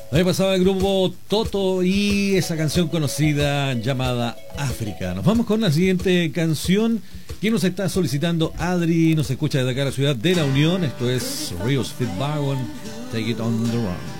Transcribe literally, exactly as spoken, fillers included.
Ahí pasaba el grupo Toto y esa canción conocida llamada África. Nos vamos con la siguiente canción que nos está solicitando Adri, nos escucha desde acá la ciudad de La Unión. Esto es Rios Fit Wagon, Take It On The Run.